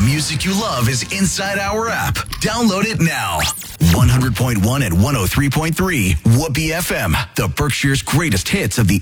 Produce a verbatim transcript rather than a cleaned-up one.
music you love is inside our app. Download it now. one hundred point one and one oh three point three Whoopee F M, the Berkshire's greatest hits of the